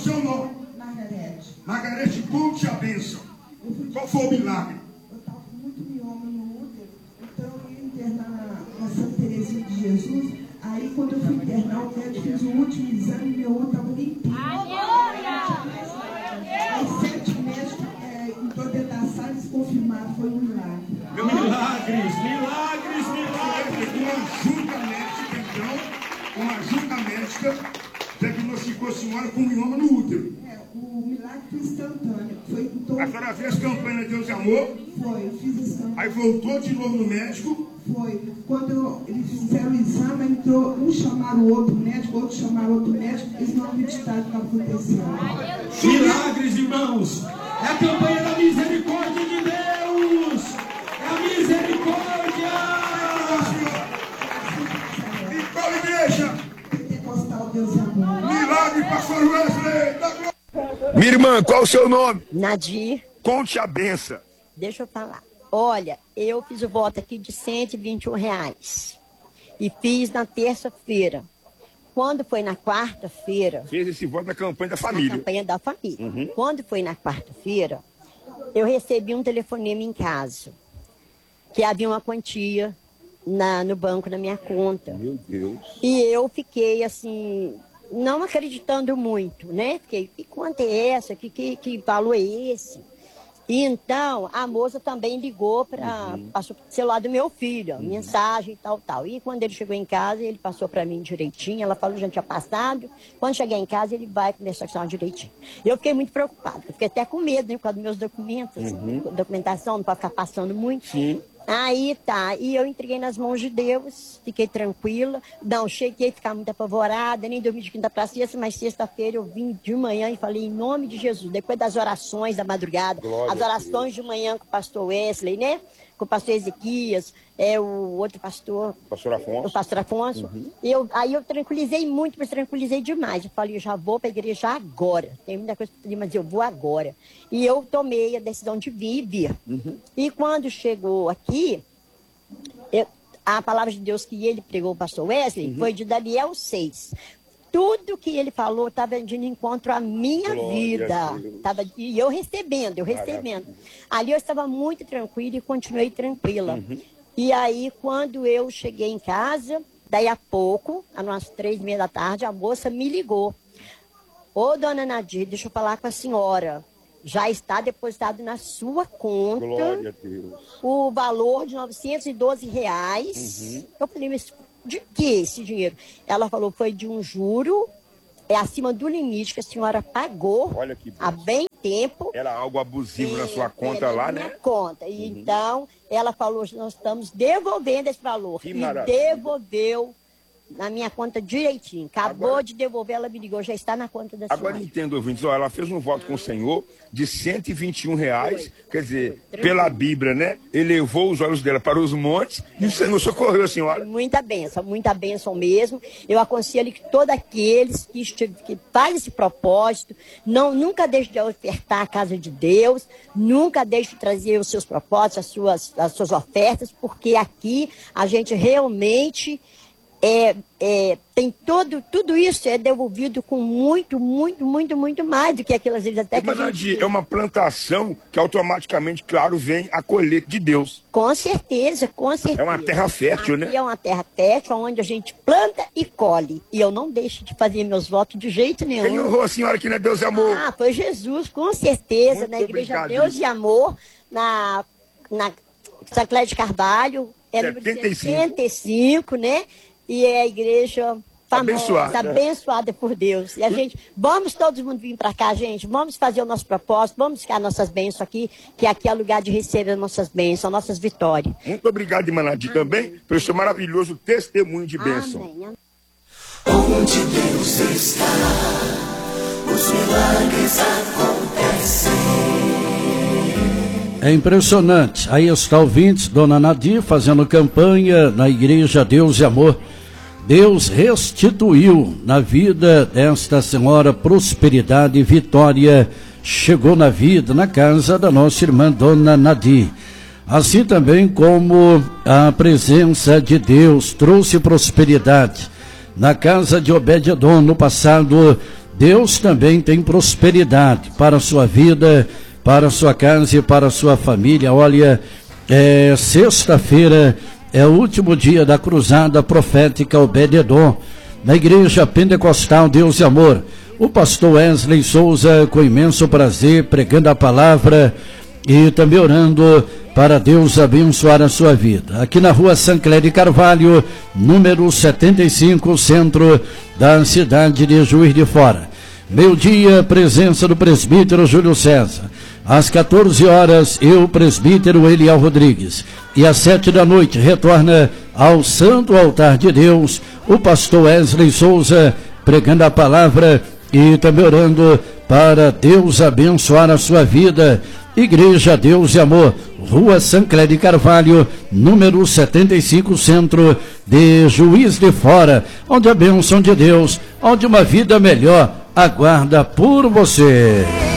seu nome? Margarete. Margarete, conte a bênção. Qual foi o milagre? Eu estava com muito mioma no útero, então eu ia internar na Santa Teresinha de Jesus. Aí, quando eu fui internar, o médico fez o último exame e meu útero estava limpinho. Aí, 7 médicos entrou dentro da sala e eles confirmaram, foi um milagre. Milagres, milagres, milagres. Uma junta médica diagnosticou a senhora com mioma no útero. O milagre foi instantâneo. A senhora fez campanha de Deus e Amor? Foi, eu fiz essa campanha. Aí voltou de novo no médico? Foi. Quando eles fizeram o exame, entrou, um chamaram o outro médico, outro chamaram outro médico, eles não acreditaram no que estava acontecendo. Milagres, irmãos! É a campanha da misericórdia de Deus! É a misericórdia! E qual igreja? Pentecostal Deus e Amor. Milagre, pastor Wesley! Minha irmã, qual o seu nome? Nadir. Conte a benção. Deixa eu falar. Olha, eu fiz o voto aqui de R$121. E fiz na terça-feira. Quando foi na quarta-feira... Fez esse voto na campanha da família. Na campanha da família. Quando foi na quarta-feira, eu recebi um telefonema em casa. Que havia uma quantia no banco, na minha conta. Meu Deus. E eu fiquei assim... não acreditando muito, né? Fiquei, que conta é essa? Que valor é esse? E então, a moça também ligou para o celular do meu filho, mensagem e tal. E quando ele chegou em casa, ele passou para mim direitinho, ela falou que já tinha passado. Quando chegar em casa, ele vai conversar com a senhora direitinho. Eu fiquei muito preocupada, eu fiquei até com medo, né? Por causa dos meus documentos, documentação, não pode ficar passando muito. Sim. Aí tá, e eu entreguei nas mãos de Deus, fiquei tranquila, não cheguei a ficar muito apavorada, nem dormi de quinta para sexta, mas sexta-feira eu vim de manhã e falei em nome de Jesus, depois das orações da madrugada, Glória as orações de manhã com o pastor Wesley, né? Com o pastor Ezequias, o outro pastor... Pastor Afonso. O pastor Afonso. Aí eu tranquilizei muito, mas tranquilizei demais. Eu falei, eu já vou para a igreja agora. Tem muita coisa para fazer, mas eu vou agora. E eu tomei a decisão de vir. E quando chegou aqui, a palavra de Deus que ele pregou, o pastor Wesley, foi de Daniel 6. Tudo que ele falou estava de encontro à minha vida. E eu recebendo. Ali eu estava muito tranquila e continuei tranquila. E aí, quando eu cheguei em casa, daí a pouco, às 3h30 da tarde, a moça me ligou. Ô, dona Nadir, deixa eu falar com a senhora. Já está depositado na sua conta. Glória a Deus. O valor de R$912. Eu falei, mas de que esse dinheiro? Ela falou, foi de um juro, acima do limite que a senhora pagou. Olha que há bem tempo. Era algo abusivo na sua conta lá, né? Na conta. E então, ela falou, nós estamos devolvendo esse valor. Que e maravilha. Devolveu na minha conta direitinho. Acabou de devolver, ela me ligou, já está na conta da senhora. Agora entendo, ouvintes, ó, ela fez um voto com o Senhor de R$121, quer dizer, pela Bíblia, né? Elevou os olhos dela para os montes e o Senhor socorreu a senhora. Muita bênção mesmo. Eu aconselho que todos aqueles que fazem esse propósito, nunca deixe de ofertar a casa de Deus, nunca deixe de trazer os seus propósitos, as suas ofertas, porque aqui a gente realmente... tem tudo isso é devolvido com muito mais do que aquilo às vezes até que É uma plantação que automaticamente, claro, vem a colheita de Deus. Com certeza. É uma terra fértil, aqui né? É uma terra fértil onde a gente planta e colhe. E eu não deixo de fazer meus votos de jeito nenhum. Quem honrou a senhora que não é Deus e Amor? Foi Jesus, com certeza, Muito na igreja obrigado, Deus e Amor, na Saclé de Carvalho, número 75, né? E é a igreja famosa, abençoada por Deus. E a gente, vamos todo mundo vir para cá, gente, vamos fazer o nosso propósito, vamos buscar nossas bênçãos aqui, que aqui é o lugar de receber as nossas bênçãos, nossas vitórias. Muito obrigado, irmã Nadir, também, pelo seu maravilhoso testemunho de bênção. Amém. Onde Deus está, os milagres acontecem. É impressionante. Aí está ouvintes, dona Nadir fazendo campanha na igreja Deus e Amor. Deus restituiu na vida desta senhora prosperidade e vitória. Chegou na vida, na casa da nossa irmã dona Nadir. Assim também como a presença de Deus trouxe prosperidade na casa de Obed-Edom no passado. Deus também tem prosperidade para a sua vida, para a sua casa e para a sua família. Olha, sexta-feira é o último dia da cruzada profética Obed-Edom, na Igreja Pentecostal Deus e Amor. O pastor Wesley Souza, com imenso prazer, pregando a palavra e também orando para Deus abençoar a sua vida. Aqui na rua Sancler de Carvalho, número 75, centro da cidade de Juiz de Fora. Meio-dia, presença do presbítero Júlio César. Às 14 horas, eu, presbítero Eliel Rodrigues. E às 7 da noite, retorna ao Santo Altar de Deus, o pastor Wesley Souza, pregando a palavra e também orando para Deus abençoar a sua vida. Igreja Deus e Amor, Rua Sancler de Carvalho, número 75, centro de Juiz de Fora, onde a bênção de Deus, onde uma vida melhor aguarda por você.